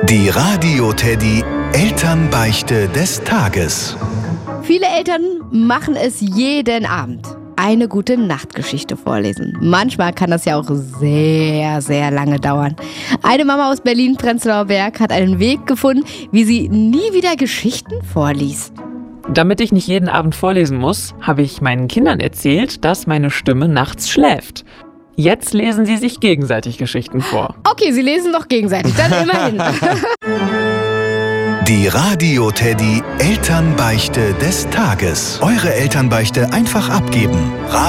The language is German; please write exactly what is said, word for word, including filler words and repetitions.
Die Radio-Teddy Elternbeichte des Tages. Viele Eltern machen es jeden Abend. Eine gute Nachtgeschichte vorlesen. Manchmal kann das ja auch sehr, sehr lange dauern. Eine Mama aus Berlin-Prenzlauer Berg hat einen Weg gefunden, wie sie nie wieder Geschichten vorliest. Damit ich nicht jeden Abend vorlesen muss, habe ich meinen Kindern erzählt, dass meine Stimme nachts schläft. Jetzt lesen sie sich gegenseitig Geschichten vor. Okay, sie lesen doch gegenseitig, dann immerhin. Die Radio-Teddy Elternbeichte des Tages. Eure Elternbeichte einfach abgeben.